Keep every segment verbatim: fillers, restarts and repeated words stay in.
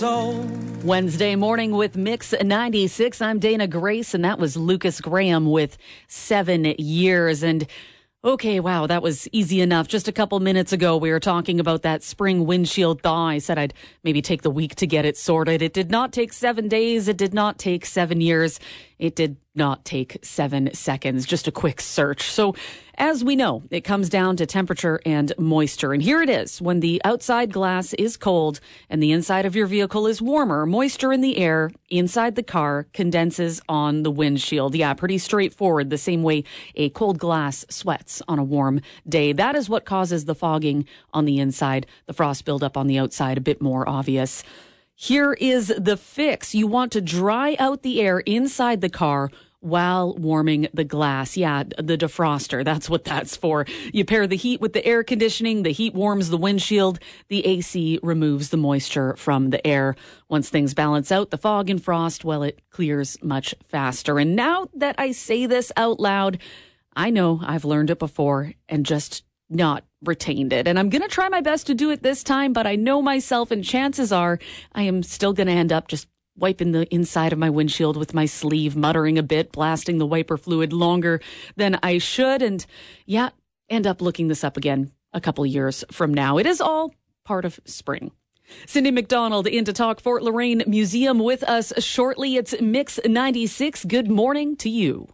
old. Wednesday morning with Mix ninety-six. I'm Dana Grace, and that was Lucas Graham with Seven Years. And okay, wow, that was easy enough. Just a couple minutes ago, we were talking about that spring windshield thaw. I said I'd maybe take the week to get it sorted. It did not take seven days. It did not take seven years. It did not take seven seconds. Just a quick search. So as we know, it comes down to temperature and moisture. And here it is. When the outside glass is cold and the inside of your vehicle is warmer, moisture in the air inside the car condenses on the windshield. Yeah, pretty straightforward. The same way a cold glass sweats on a warm day. That is what causes the fogging on the inside, the frost buildup on the outside, a bit more obvious. Here is the fix. You want to dry out the air inside the car while warming the glass. Yeah, the defroster. That's what that's for. You pair the heat with the air conditioning. The heat warms the windshield. The A C removes the moisture from the air. Once things balance out, the fog and frost, well, it clears much faster. And now that I say this out loud, I know I've learned it before and just not retained it. And I'm going to try my best to do it this time, but I know myself, and chances are I am still going to end up just wiping the inside of my windshield with my sleeve, muttering a bit, blasting the wiper fluid longer than I should, and yeah, end up looking this up again a couple years from now. It is all part of spring. Cindy McDonald in to talk Fort Loraine Museum with us shortly. It's Mix ninety-six. Good morning to you.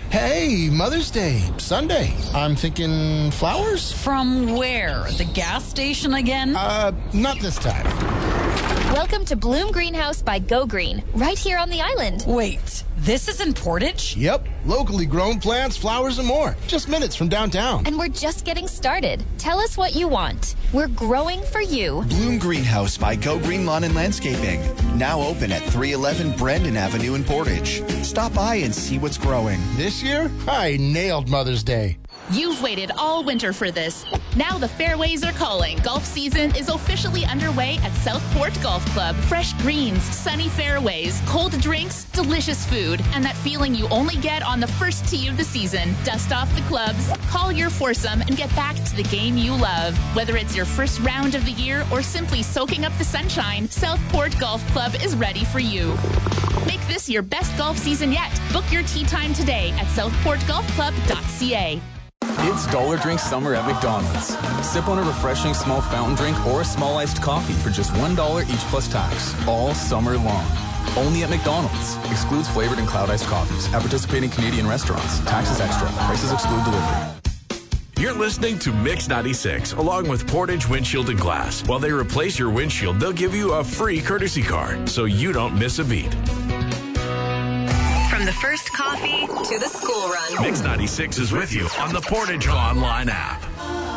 Hey, Mother's Day, Sunday. I'm thinking flowers? From where? The gas station again? Uh, not this time. Welcome to Bloom Greenhouse by Go Green, right here on the island. Wait, this is in Portage? Yep, locally grown plants, flowers, and more. Just minutes from downtown. And we're just getting started. Tell us what you want. We're growing for you. Bloom Greenhouse by Go Green Lawn and Landscaping. Now open at three eleven Brandon Avenue in Portage. Stop by and see what's growing. This year, I nailed Mother's Day. You've waited all winter for this. Now the fairways are calling. Golf season is officially underway at Southport Golf Club. Fresh greens, sunny fairways, cold drinks, delicious food, and that feeling you only get on the first tee of the season. Dust off the clubs, call your foursome, and get back to the game you love. Whether it's your first round of the year or simply soaking up the sunshine, Southport Golf Club is ready for you. Make this your best golf season yet. Book your tee time today at southport golf club dot c a. It's Dollar Drink Summer at McDonald's. Sip on a refreshing small fountain drink or a small iced coffee for just one dollar each plus tax, all summer long. Only at McDonald's. Excludes flavored and cloud iced coffees at participating Canadian restaurants. Taxes extra. Prices exclude delivery. You're listening to Mix ninety-six, along with Portage Windshield and Glass. While they replace your windshield, they'll give you a free courtesy car, so you don't miss a beat. From the first coffee to the school run. Mix ninety-six is with you on the Portage online app.